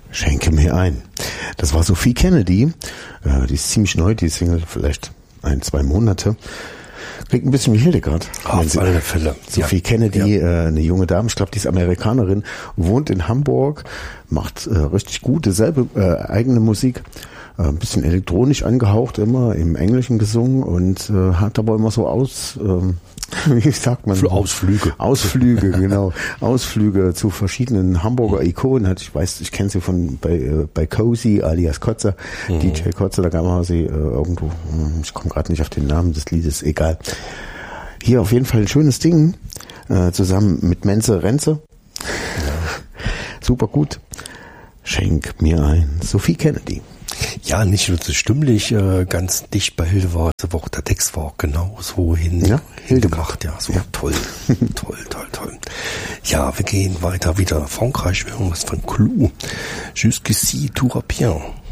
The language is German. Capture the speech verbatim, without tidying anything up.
Schenke mir ein. Das war Sophie Kennedy. Äh, die ist ziemlich neu, die Single vielleicht ein, zwei Monate. Klingt ein bisschen wie Hildegard. Auf alle Fälle. Sophie ja. Kennedy, ja. Äh, eine junge Dame, ich glaube, die ist Amerikanerin, wohnt in Hamburg, macht äh, richtig gute, selbe äh, eigene Musik. Ein bisschen elektronisch angehaucht, immer im Englischen gesungen und äh, hat aber immer so aus, ähm, wie sagt man? Für Ausflüge. Ausflüge, genau. Ausflüge zu verschiedenen Hamburger Ikonen. Ich weiß, ich kenne sie von bei äh, bei Cozy alias Kotzer, mhm. D J Kotzer, da gab man sie äh, irgendwo, ich komme gerade nicht auf den Namen des Liedes, egal. Hier auf jeden Fall ein schönes Ding, äh, zusammen mit Menze Renze. Ja. Super gut. Schenk mir ein. Sophie Kennedy. Ja, nicht nur so stimmlich, äh, ganz dicht bei Hilde war, aber auch der Text war auch genau so hin, ja, hingemacht. Ja, so ja. toll, toll, toll, toll. Ja, wir gehen weiter wieder. Frankreich, wir hören was von Clou. Jusqu'ici, tout va bien.